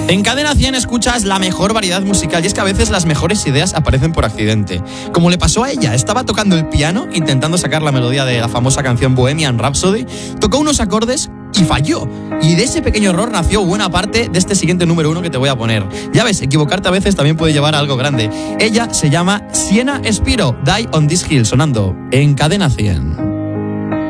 En Cadena 100 escuchas la mejor variedad musical y es que a veces las mejores ideas aparecen por accidente. Como le pasó a ella, estaba tocando el piano intentando sacar la melodía de la famosa canción Bohemian Rhapsody, tocó unos acordes y falló. Y de ese pequeño error nació buena parte de este siguiente número 1 que te voy a poner. Ya ves, equivocarte a veces también puede llevar a algo grande. Ella se llama Sienna Spiro, Die on This Hill, sonando en Cadena 100.